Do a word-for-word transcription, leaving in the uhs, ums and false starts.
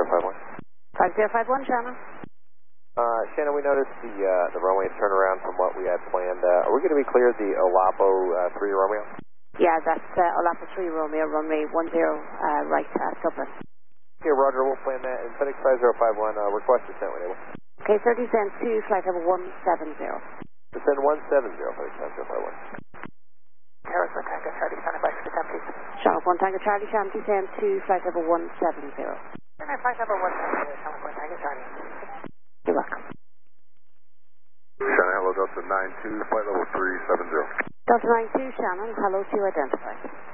five one. five zero five one, Shannon. Uh, Shannon, we noticed the uh, the runway turnaround from what we had planned. Uh, are we going to be cleared the Olapo uh, three Romeo? Yeah, that's uh, Olapo three Romeo, runway one zero, uh, right at Dublin. Okay, Roger, we'll plan that. And FedEx five zero five one, uh, request descent when able. Okay, thirty cents to flight level one seven zero. Descend one seven zero, FedEx five zero five one. Charles one Tango Charlie, stand by for descent, please. Charlotte one Tango Charlie, Shannon descend to flight level one seven zero. Flight level one seven zero, Charlotte one Tango Charlie. You're welcome. Shannon, hello, Delta nine two, flight level three seven zero. Delta nine two, Shannon, hello to you, identified.